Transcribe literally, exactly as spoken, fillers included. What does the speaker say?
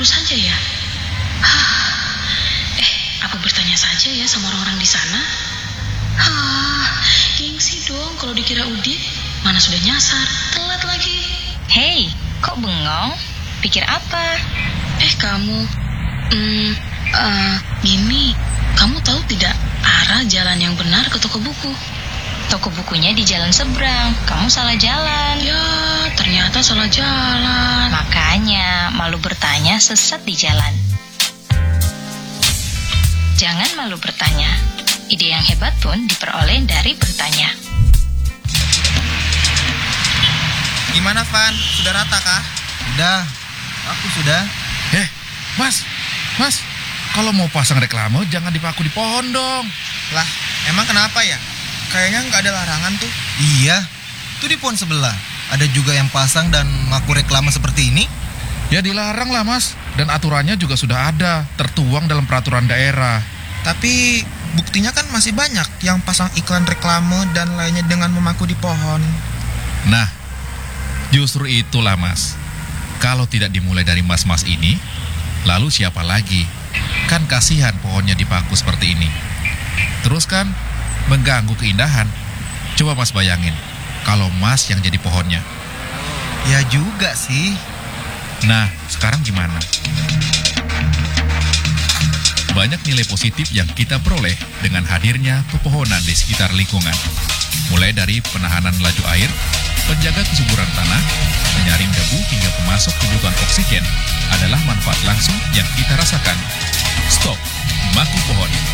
baru saja ya? Hah, eh, apa bertanya saja ya sama orang-orang di sana? Hah, gengsi dong kalau dikira Udin. Mana sudah nyasar, telat lagi. Hei, kok bengong? Pikir apa? Eh kamu, hmm, uh, gini, kamu tahu tidak arah jalan yang benar ke toko buku? Toko bukunya di jalan seberang. Kamu salah jalan. Ya, ternyata salah jalan. Makanya malu bertanya sesat di jalan. Jangan malu bertanya. Ide yang hebat pun diperoleh dari bertanya. Gimana, Van? Sudah rata kah? Udah, aku sudah. Eh, Mas, Mas, kalau mau pasang reklame jangan dipaku di pohon dong. Lah, emang kenapa ya? Kayaknya nggak ada larangan tuh. Iya, itu di pohon sebelah. Ada juga yang pasang dan ngaku reklame seperti ini. Ya dilarang lah, Mas. Dan aturannya juga sudah ada, tertuang dalam peraturan daerah. Tapi buktinya kan masih banyak yang pasang iklan reklame dan lainnya dengan memaku di pohon. Nah, justru itulah, Mas. Kalau tidak dimulai dari mas-mas ini, lalu siapa lagi? Kan kasihan pohonnya dipaku seperti ini. Terus kan mengganggu keindahan. Coba Mas bayangin, kalau Mas yang jadi pohonnya. Ya juga sih. Nah, sekarang gimana? Banyak nilai positif yang kita peroleh dengan hadirnya pepohonan di sekitar lingkungan. Mulai dari penahanan laju air, penjaga kesuburan tanah, menyaring debu hingga pemasok kebutuhan oksigen adalah manfaat langsung yang kita rasakan. Stop, maku pohon.